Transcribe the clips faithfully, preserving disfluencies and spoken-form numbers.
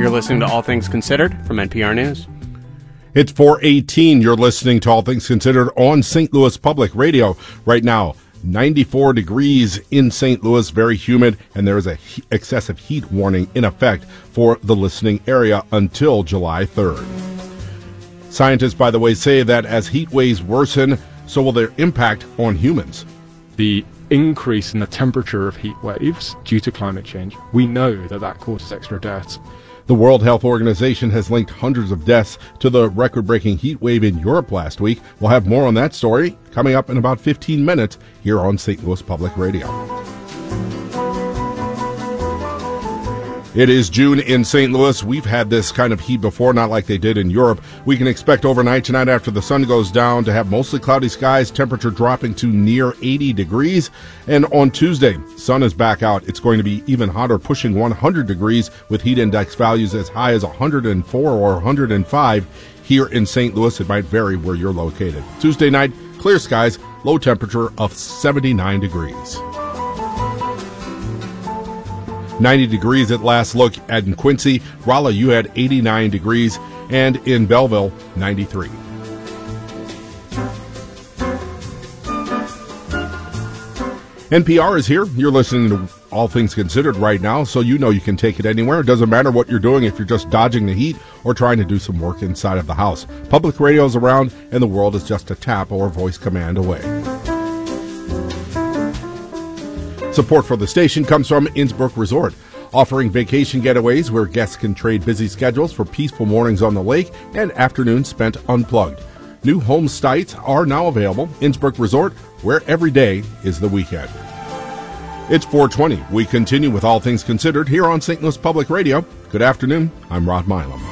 You're listening to All Things Considered from N P R News. It's four eighteen. You're listening to All Things Considered on Saint Louis Public Radio. Right now, ninety-four degrees in Saint Louis, very humid, and there is a he- excessive heat warning in effect for the listening area until July third. Scientists, by the way, say that as heat waves worsen, so will their impact on humans. The increase in the temperature of heat waves due to climate change, we know that that causes extra deaths. The World Health Organization has linked hundreds of deaths to the record-breaking heat wave in Europe last week. We'll have more on that story coming up in about fifteen minutes here on Saint Louis Public Radio. It is June in Saint Louis. We've had this kind of heat before, not like they did in Europe. We can expect overnight tonight after the sun goes down to have mostly cloudy skies, temperature dropping to near eighty degrees. And on Tuesday, sun is back out. It's going to be even hotter, pushing one hundred degrees with heat index values as high as one hundred four or one hundred five here in Saint Louis. It might vary where you're located. Tuesday night, clear skies, low temperature of seventy-nine degrees. ninety degrees at last look at in Quincy. Rolla, you had eighty-nine degrees, and in Belleville, ninety-three. N P R is here. You're listening to All Things Considered right now, so you know you can take it anywhere. It doesn't matter what you're doing if you're just dodging the heat or trying to do some work inside of the house. Public radio's around, and the world is just a tap or voice command away. Support for the station comes from Innsbrook Resort, offering vacation getaways where guests can trade busy schedules for peaceful mornings on the lake and afternoons spent unplugged. New home sites are now available. Innsbrook Resort, where every day is the weekend. It's four twenty. We continue with All Things Considered here on Saint Louis Public Radio. Good afternoon. I'm Rod Milam.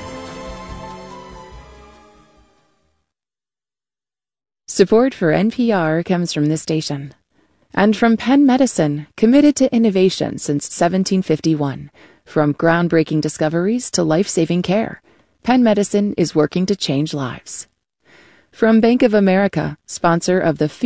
Support for N P R comes from this station. And from Penn Medicine, committed to innovation since seventeen fifty-one. From groundbreaking discoveries to life-saving care, Penn Medicine is working to change lives. From Bank of America, sponsor of the